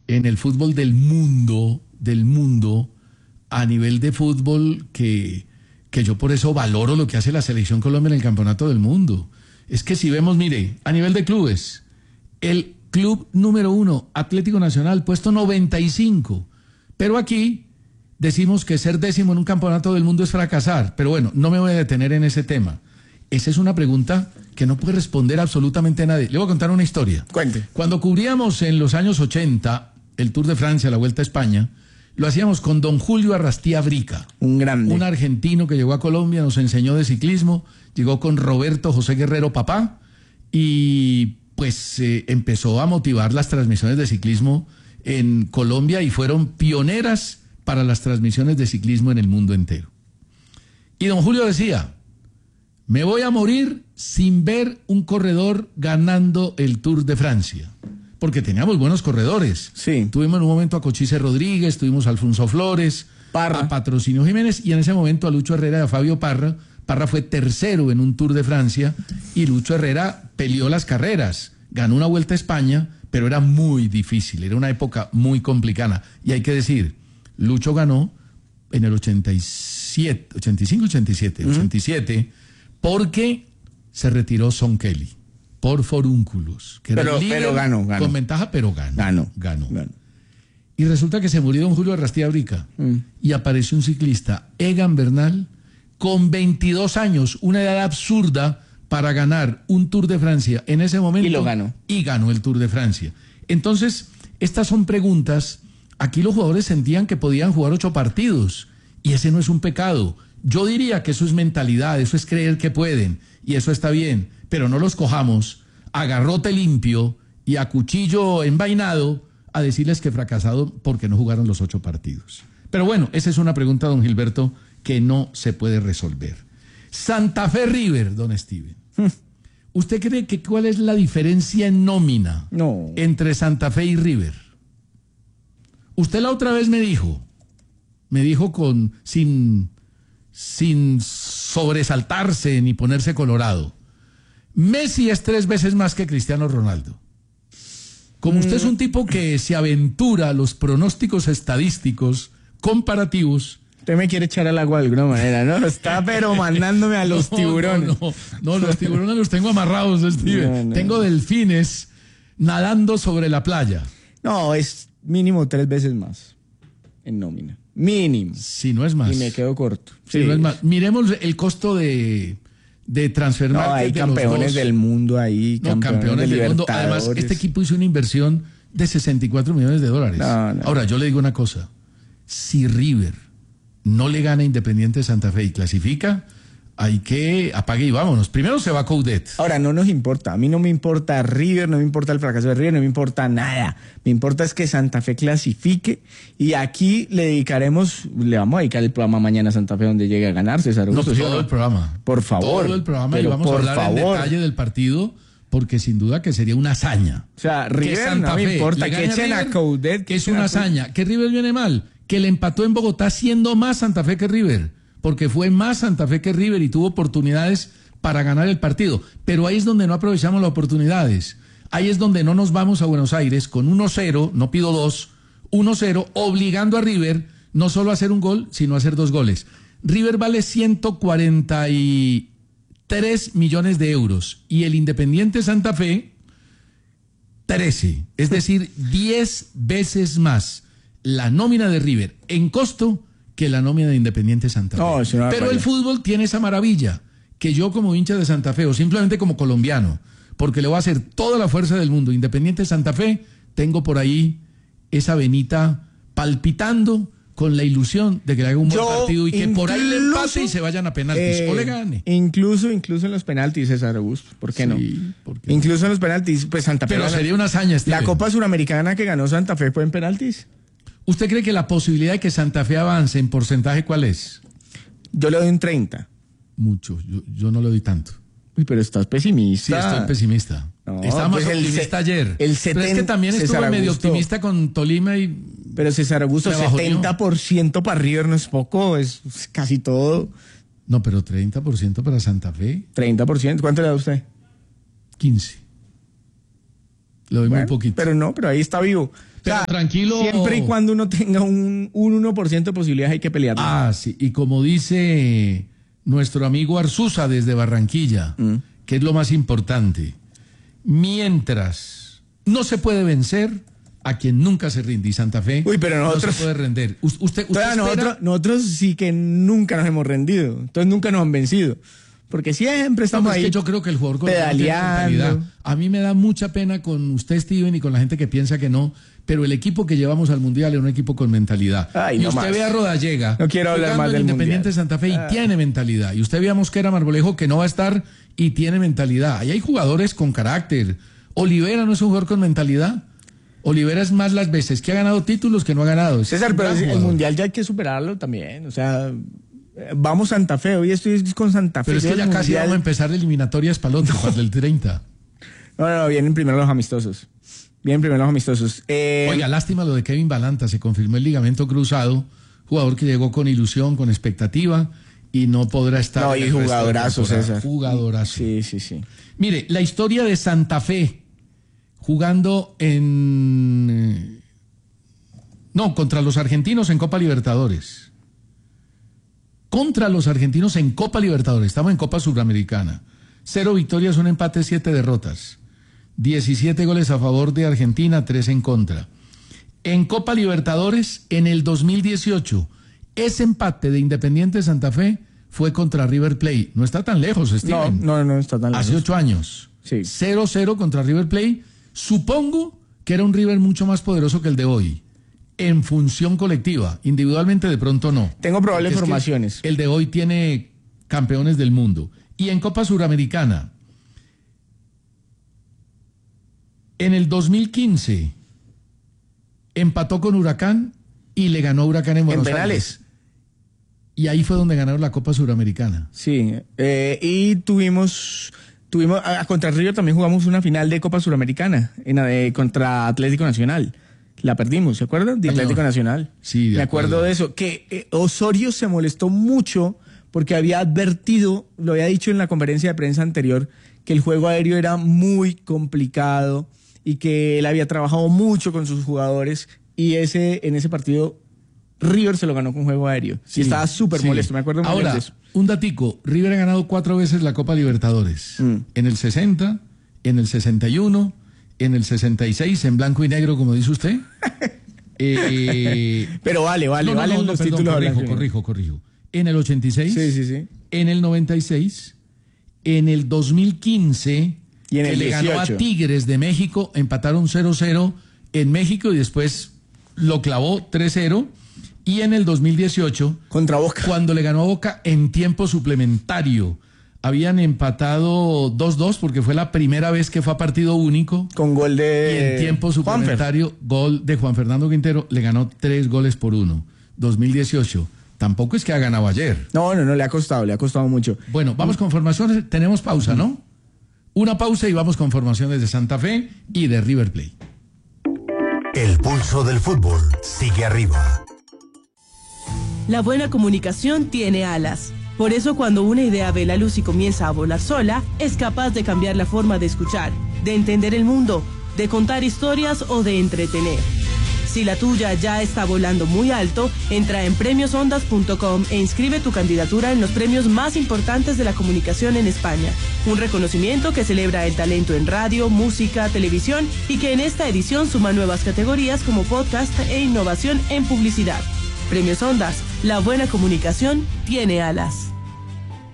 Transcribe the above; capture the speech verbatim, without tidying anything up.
en el fútbol del mundo, del mundo, a nivel de fútbol que, que yo por eso valoro lo que hace la Selección Colombia en el Campeonato del Mundo. Es que si vemos, mire, a nivel de clubes, el club número uno, Atlético Nacional, puesto noventa y cinco. Pero aquí decimos que ser décimo en un campeonato del mundo es fracasar. Pero bueno, no me voy a detener en ese tema. Esa es una pregunta que no puede responder absolutamente nadie. Le voy a contar una historia. Cuente. Cuando cubríamos en los años ochenta el Tour de Francia, la Vuelta a España, lo hacíamos con don Julio Arrastía Brica. Un grande. Un argentino que llegó a Colombia, nos enseñó de ciclismo, llegó con Roberto José Guerrero Papá y pues eh, empezó a motivar las transmisiones de ciclismo en Colombia y fueron pioneras para las transmisiones de ciclismo en el mundo entero. Y don Julio decía, me voy a morir sin ver un corredor ganando el Tour de Francia. Porque teníamos buenos corredores. Sí. Tuvimos en un momento a Cochise Rodríguez, tuvimos a Alfonso Flores, Parra. a Patrocinio Jiménez y en ese momento a Lucho Herrera y a Fabio Parra. Parra fue tercero en un Tour de Francia y Lucho Herrera peleó las carreras. Ganó una Vuelta a España, pero era muy difícil, era una época muy complicada. Y hay que decir, Lucho ganó en el ochenta y siete, ochenta y cinco, ochenta y siete, uh-huh. ochenta y siete, porque se retiró Son Kelly. Por Forúnculos, que era pero, el líder, pero ganó, ganó. Con ventaja, pero ganó. Ganó. Ganó. ganó. Y resulta que se murió don Julio Arrastía Brica. Mm. Y apareció un ciclista, Egan Bernal, con veintidós años, una edad absurda para ganar un Tour de Francia en ese momento. Y lo ganó. Y ganó el Tour de Francia. Entonces, estas son preguntas. Aquí los jugadores sentían que podían jugar ocho partidos. Y ese no es un pecado. Yo diría que eso es mentalidad, eso es creer que pueden. Y eso está bien. Pero no los cojamos a garrote limpio y a cuchillo envainado a decirles que fracasado porque no jugaron los ocho partidos. Pero bueno, esa es una pregunta, don Gilberto, que no se puede resolver. Santa Fe River, don Steven. Hmm. ¿Usted cree que cuál es la diferencia en nómina no. entre Santa Fe y River? Usted la otra vez me dijo, me dijo con sin, sin sobresaltarse ni ponerse colorado, Messi es tres veces más que Cristiano Ronaldo. Como usted es un tipo que se aventura a los pronósticos estadísticos comparativos. Usted me quiere echar al agua de alguna manera, ¿no? Está pero mandándome a los no, tiburones. No, no, no, los tiburones los tengo amarrados, Steven. No, no. Tengo delfines nadando sobre la playa. No, es mínimo tres veces más en nómina. Mínimo. Si no es más. Y me quedo corto. Si sí. no es más. Miremos el costo de... de transfer no, hay de campeones del mundo ahí, no, campeones, campeones de del mundo. Además, este equipo hizo una inversión de sesenta y cuatro millones de dólares. No, no. Ahora, yo le digo una cosa. Si River no le gana a Independiente Santa Fe y clasifica, hay que apague y vámonos. Primero se va Coudet. Ahora, no nos importa. A mí no me importa River, no me importa el fracaso de River, no me importa nada. Me importa es que Santa Fe clasifique y aquí le dedicaremos, le vamos a dedicar el programa mañana a Santa Fe donde llegue a ganar, César Augusto. No, todo el programa. Por favor. Todo el programa y vamos a hablar favor. en detalle del partido porque sin duda que sería una hazaña. O sea, River Santa no me Fe importa que echen a Coudet. Que es una hazaña. Que River viene mal. Que le empató en Bogotá siendo más Santa Fe que River. Porque fue más Santa Fe que River y tuvo oportunidades para ganar el partido. Pero ahí es donde no aprovechamos las oportunidades. Ahí es donde no nos vamos a Buenos Aires con uno cero, no pido dos, uno cero, obligando a River no solo a hacer un gol, sino a hacer dos goles. River vale ciento cuarenta y tres millones de euros y el Independiente Santa Fe, trece. Es decir, diez veces más la nómina de River en costo que la nómina de Independiente Santa Fe. No, no Pero el fútbol tiene esa maravilla, que yo como hincha de Santa Fe, o simplemente como colombiano, porque le voy a hacer toda la fuerza del mundo, Independiente Santa Fe, tengo por ahí esa venita palpitando con la ilusión de que le haga un buen yo partido y que incluso, por ahí le empate y se vayan a penaltis, eh, o le gane. Incluso, incluso en los penaltis, César Augusto, ¿por qué no? Sí, ¿por qué incluso no? en los penaltis, pues Santa Fe... Pero sería una hazaña, Steven. La Copa Suramericana que ganó Santa Fe fue en penaltis. ¿Usted cree que la posibilidad de que Santa Fe avance en porcentaje cuál es? Yo le doy un treinta. Mucho, yo, yo no le doy tanto. Uy, pero estás pesimista. Sí, estoy pesimista. No, Estaba pues más optimista el, ayer. El setenta, pero es que también estuve César medio Augusto, optimista con Tolima y... Pero César Augusto, setenta por ciento para River no es poco, es casi todo. No, pero treinta por ciento para Santa Fe. treinta por ciento, ¿cuánto le da usted? quince. Le doy bueno, muy poquito. Pero no, pero ahí está vivo. Pero o sea, tranquilo. Siempre y cuando uno tenga un, un uno por ciento de posibilidades hay que pelear. Ah, sí. Y como dice nuestro amigo Arzusa desde Barranquilla, mm. que es lo más importante, mientras no se puede vencer a quien nunca se rinde, y Santa Fe Uy, pero nosotros, no se puede render. Usted, usted, usted nosotros, nosotros sí que nunca nos hemos rendido, entonces nunca nos han vencido. Porque siempre estamos no, ahí. Es que yo creo que el jugador pedaleando. A mí me da mucha pena con usted, Steven, y con la gente que piensa que no, pero el equipo que llevamos al Mundial es un equipo con mentalidad. Ay, y no usted más. ve a Rodallega, no quiero hablar más del Independiente Mundial. Santa Fe, y ah. tiene mentalidad. Y usted ve a Mosquera Marmolejo, que no va a estar y tiene mentalidad. Ahí hay jugadores con carácter. Olivera no es un jugador con mentalidad. Olivera es más las veces que ha ganado títulos que no ha ganado. Es César, pero el Mundial ya hay que superarlo también. O sea... Vamos Santa Fe, hoy estoy con Santa Fe. Pero es que ya casi vamos a empezar eliminatorias para el otro, para el treinta. No, no, vienen primero los amistosos. Vienen primero los amistosos. Eh... Oiga, lástima lo de Kevin Balanta, se confirmó el ligamento cruzado, jugador que llegó con ilusión, con expectativa, y no podrá estar. No, y jugadorazo, César. Jugadorazo. Sí, sí, sí. Mire, la historia de Santa Fe, jugando en... No, contra los argentinos en Copa Libertadores. Contra los argentinos en Copa Libertadores, estamos en Copa Suramericana. Cero victorias, un empate, siete derrotas. diecisiete goles a favor de Argentina, tres en contra. En Copa Libertadores, en el dos mil dieciocho, ese empate de Independiente Santa Fe fue contra River Plate. No está tan lejos, Steven. No, no, no está tan lejos. Hace ocho años. Sí. cero cero contra River Plate. Supongo que era un River mucho más poderoso que el de hoy. En función colectiva, individualmente de pronto no. Tengo probables formaciones. El de hoy tiene campeones del mundo. Y en Copa Suramericana, en el dos mil quince, empató con Huracán y le ganó a Huracán en Buenos en penales. Aires. Y ahí fue donde ganaron la Copa Suramericana. Sí, eh, y tuvimos... tuvimos a, contra River también jugamos una final de Copa Suramericana en, eh, contra Atlético Nacional. La perdimos, ¿se acuerdan? De Atlético Nacional. Sí, de Me acuerdo, acuerdo de eso. Que eh, Osorio se molestó mucho porque había advertido, lo había dicho en la conferencia de prensa anterior, que el juego aéreo era muy complicado y que él había trabajado mucho con sus jugadores y ese en ese partido River se lo ganó con juego aéreo. Sí, y estaba súper sí. molesto, me acuerdo muy Ahora, bien de eso. Un datico, River ha ganado cuatro veces la Copa Libertadores. Mm. En el sesenta, en el sesenta y uno... en el sesenta y seis, en blanco y negro, como dice usted. eh, Pero vale, vale, no, no, vale no, los perdón, títulos. Corrijo, corrijo, corrijo. En el ochenta y seis. Sí, sí, sí. En el noventa y seis. En el dos mil quince. Y en el que le ganó a Tigres de México, empataron cero cero en México y después lo clavó tres cero. Y en el dos mil dieciocho. Contra Boca. Cuando le ganó a Boca en tiempo suplementario. Habían empatado dos dos porque fue la primera vez que fue a partido único. Con gol de... Y en tiempo suplementario, Juanfer. Gol de Juan Fernando Quintero, le ganó tres goles por uno. dos mil dieciocho. Tampoco es que ha ganado ayer. No, no, no, le ha costado, le ha costado mucho. Bueno, vamos con formaciones. Tenemos pausa, ¿no? Una pausa y vamos con formaciones de Santa Fe y de River Plate. El pulso del fútbol sigue arriba. La buena comunicación tiene alas. Por eso cuando una idea ve la luz y comienza a volar sola, es capaz de cambiar la forma de escuchar, de entender el mundo, de contar historias o de entretener. Si la tuya ya está volando muy alto, entra en premios ondas punto com e inscribe tu candidatura en los premios más importantes de la comunicación en España. Un reconocimiento que celebra el talento en radio, música, televisión y que en esta edición suma nuevas categorías como podcast e innovación en publicidad. Premios Ondas, la buena comunicación tiene alas.